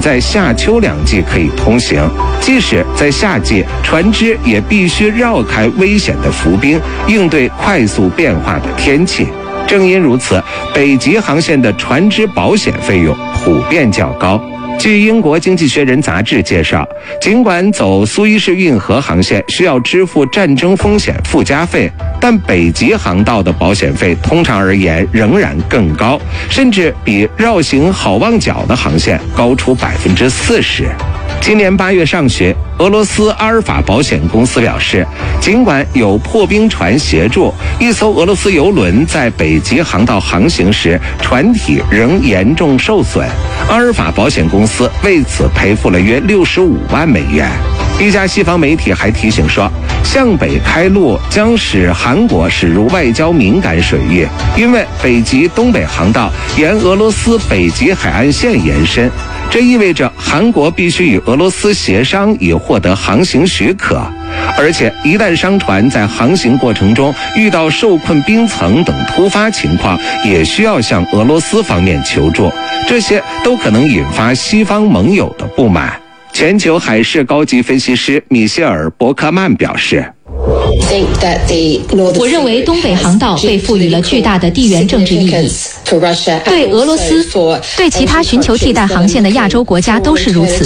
在夏秋两季可以通行。即使在夏季，船只也必须绕开危险的浮冰，应对快速变化的天气。正因如此，北极航线的船只保险费用普遍较高。据英国《经济学人》杂志介绍，尽管走苏伊士运河航线需要支付战争风险附加费，但北极航道的保险费通常而言仍然更高，甚至比绕行好望角的航线高出40%。今年8月上旬，俄罗斯阿尔法保险公司表示，尽管有破冰船协助，一艘俄罗斯邮轮在北极航道航行时，船体仍严重受损。阿尔法保险公司为此赔付了约65万美元。一家西方媒体还提醒说，向北开路将使韩国驶入外交敏感水域，因为北极东北航道沿俄罗斯北极海岸线延伸，这意味着韩国必须与俄罗斯协商以获得航行许可，而且一旦商船在航行过程中遇到受困冰层等突发情况，也需要向俄罗斯方面求助，这些都可能引发西方盟友的不满。全球海事高级分析师米歇尔·伯克曼表示， 我认为东北航道被赋予了巨大的地缘政治意义，对俄罗斯、对其他寻求替代航线的亚洲国家都是如此。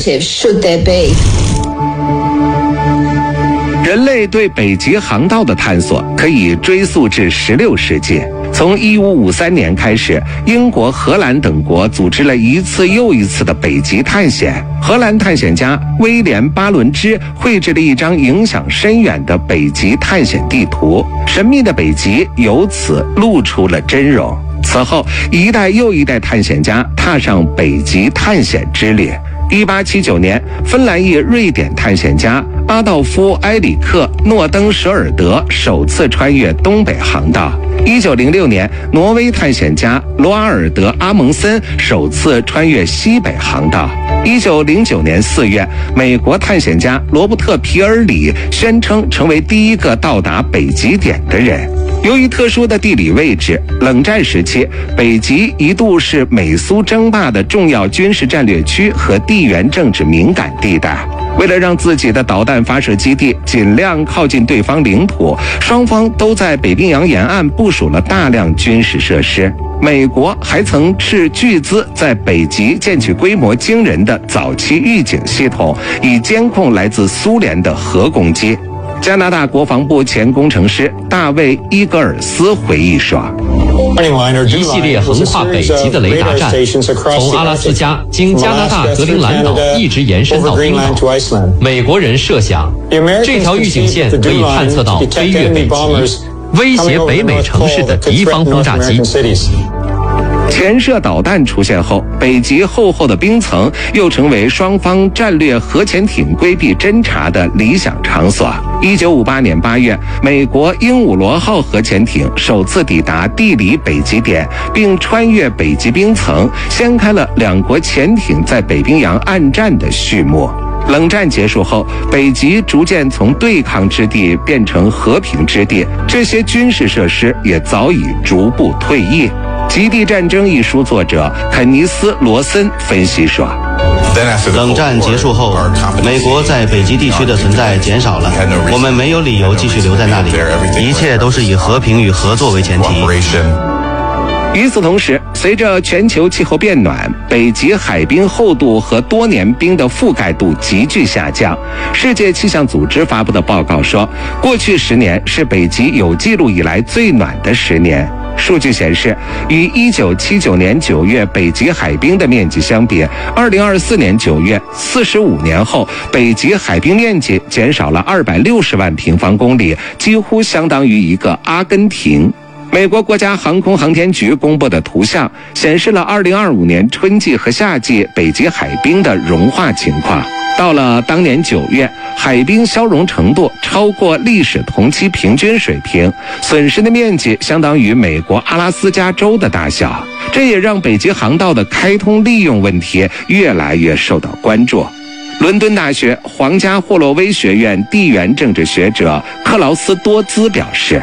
人类对北极航道的探索可以追溯至16世纪。从1553年开始，英国、荷兰等国组织了一次又一次的北极探险。荷兰探险家威廉·巴伦支绘制了一张影响深远的北极探险地图，神秘的北极由此露出了真容。此后，一代又一代探险家踏上北极探险之旅。1879年，芬兰裔瑞典探险家阿道夫·埃里克·诺登舍尔德首次穿越东北航道。1906年，挪威探险家罗阿尔德·阿蒙森首次穿越西北航道。1909年4月，美国探险家罗伯特·皮尔里宣称成为第一个到达北极点的人。由于特殊的地理位置，冷战时期，北极一度是美苏争霸的重要军事战略区和地缘政治敏感地带。为了让自己的导弹发射基地尽量靠近对方领土，双方都在北冰洋沿岸部署了大量军事设施。美国还曾斥巨资在北极建起规模惊人的早期预警系统，以监控来自苏联的核攻击。加拿大国防部前工程师大卫·伊格尔斯回忆说， 一系列横跨北极的雷达站，从阿拉斯加经加拿大格陵兰岛一直延伸到冰岛。美国人设想，这条预警线可以探测到飞越北极，威胁北美城市的敌方轰炸机。 潜射导弹出现后，北极厚厚的冰层又成为双方战略核潜艇规避侦察的理想场所。1958年8月，美国鹦鹉螺号核潜艇首次抵达地理北极点，并穿越北极冰层，掀开了两国潜艇在北冰洋暗战的序幕。冷战结束后，北极逐渐从对抗之地变成和平之地，这些军事设施也早已逐步退役。《极地战争》一书作者肯尼斯·罗森分析说， 冷战结束后，美国在北极地区的存在减少了，我们没有理由继续留在那里，一切都是以和平与合作为前提。 与此同时，随着全球气候变暖，北极海冰厚度和多年冰的覆盖度急剧下降。世界气象组织发布的报告说，过去10年是北极有记录以来最暖的10年。数据显示，与1979年9月北极海冰的面积相比，2024年9月，45年后，北极海冰面积减少了260万平方公里，几乎相当于一个阿根廷。美国国家航空航天局公布的图像显示了2025年春季和夏季北极海冰的融化情况。到了当年9月，海冰消融程度超过历史同期平均水平，损失的面积相当于美国阿拉斯加州的大小。这也让北极航道的开通利用问题越来越受到关注。伦敦大学皇家霍洛威学院地缘政治学者克劳斯多兹表示，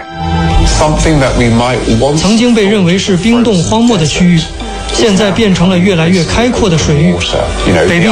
曾经被认为是冰冻荒漠的区域，现在变成了越来越开阔的水域。北冰